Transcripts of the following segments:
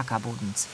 Ackerbodens.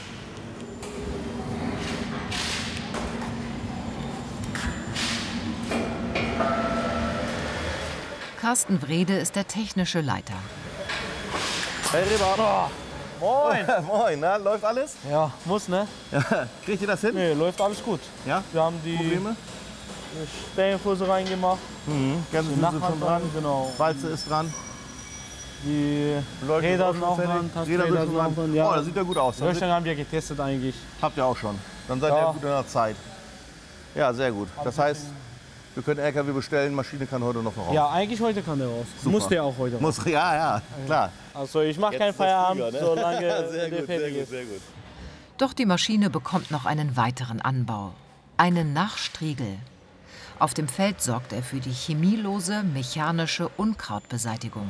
Carsten Wrede ist der technische Leiter. Hey Reber. Oh, moin. Moin, na, läuft alles? Ja, muss, ne? Ja. Kriegt ihr das hin? Nee, läuft alles gut. Ja? Wir haben die Probleme? Stellenfuße reingemacht. Ganze Die Füße Nachbarn schon dran. genau. Walze ist dran. Die Beleuchtung Räder ist sind auch fertig. dran. Räder sind sind dran. auch dran. Ja. Oh, das sieht ja gut aus. Löschung haben wir getestet eigentlich. Habt ihr auch schon. Dann seid Ja. ihr gut in der Zeit. Ja, sehr gut. Das heißt, wir können LKW bestellen, Maschine kann heute noch raus. Ja, eigentlich heute kann der raus. Super. Muss der auch heute raus. Muss, ja, klar. Also ich mache keinen Jetzt ist das Feierabend, Flieger, ne? solange Sehr der gut, fertig sehr gut, ist. sehr gut. Doch die Maschine bekommt noch einen weiteren Anbau. Einen Nachstriegel. Auf dem Feld sorgt er für die chemielose mechanische Unkrautbeseitigung.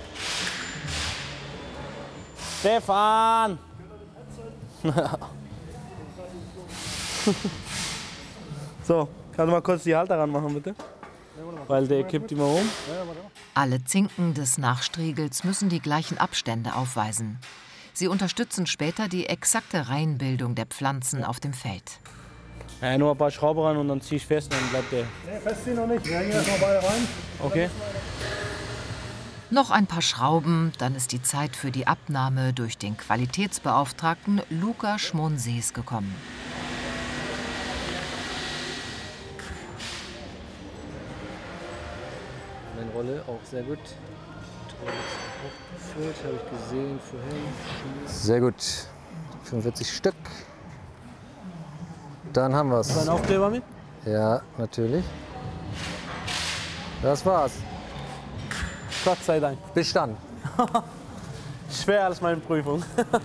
Stefan! So, kannst du mal kurz die Halter ranmachen, bitte? Weil der kippt immer um. Alle Zinken des Nachstriegels müssen die gleichen Abstände aufweisen. Sie unterstützen später die exakte Reihenbildung der Pflanzen auf dem Feld. Ja, nur ein paar Schrauben rein und dann ziehe ich fest und dann bleibt der. Nee, festziehen noch nicht. Wir hängen erst mal beide rein. Okay. Noch ein paar Schrauben, dann ist die Zeit für die Abnahme durch den Qualitätsbeauftragten Luca Schmonsees gekommen. Meine Rolle auch sehr gut. Aufgefüllt, habe ich gesehen vorhin. Sehr gut. 45 Stück. Dann haben wir es. Ein Aufkleber mit? Ja, natürlich. Das war's. Gott sei Dank. Bestanden. Schwer als meine Prüfung.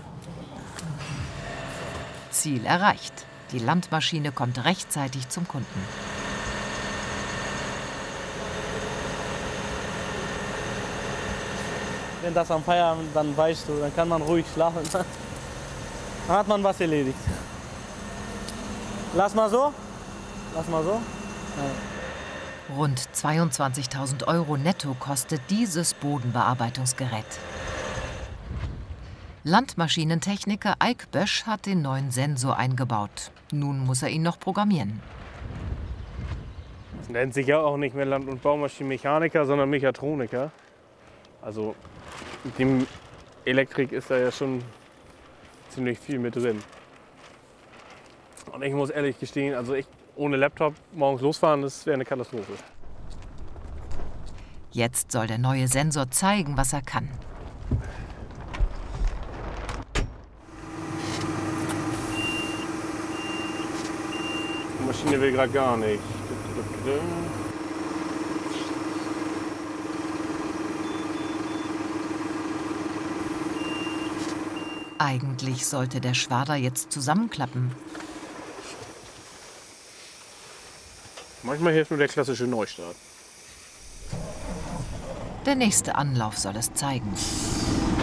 Ziel erreicht. Die Landmaschine kommt rechtzeitig zum Kunden. Wenn das am Feierabend, dann weißt du, dann kann man ruhig schlafen. Dann hat man was erledigt. Lass mal so. Lass mal so. Ja. Rund 22.000 € netto kostet dieses Bodenbearbeitungsgerät. Landmaschinentechniker Eik Bösch hat den neuen Sensor eingebaut. Nun muss er ihn noch programmieren. Das nennt sich ja auch nicht mehr Land- und Baumaschinenmechaniker, sondern Mechatroniker. Also mit dem Elektrik ist da ja schon ziemlich viel mit drin. Und ich muss ehrlich gestehen, also ich ohne Laptop morgens losfahren, das wäre eine Katastrophe. Jetzt soll der neue Sensor zeigen, was er kann. Die Maschine will gerade gar nicht. Eigentlich sollte der Schwader jetzt zusammenklappen. Manchmal hilft nur der klassische Neustart. Der nächste Anlauf soll es zeigen.